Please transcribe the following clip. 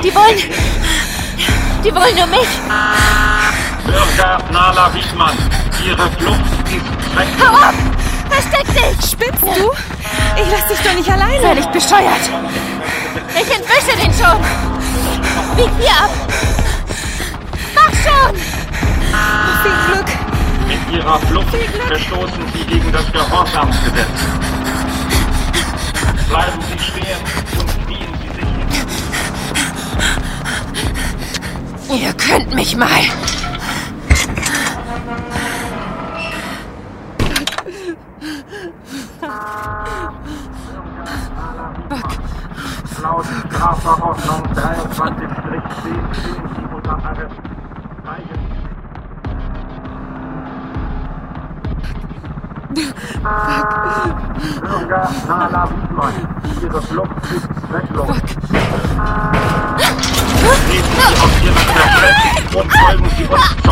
Die wollen nur mich. Bürger Nala Wiedmann, Ihre Flucht ist zwecklos. Hau ab! Versteck dich! Spinnst du? Ich lass dich doch nicht alleine. Völlig bescheuert. Ich entwische den schon. Bieg hier ab. Mach schon! Viel Glück. Mit Ihrer Flucht verstoßen Sie gegen das Gehorsamsgesetz. Bleiben Sie stehen und knien Sie sich hin. Ihr könnt mich mal. Laut Strafverordnung 23-10 stehen Sie unter Arrest. Bürger Nala Wiedmann, Ihre Flucht ist zwecklos. Nehmen Sie auf Ihre Verpflichtung und folgen Sie uns.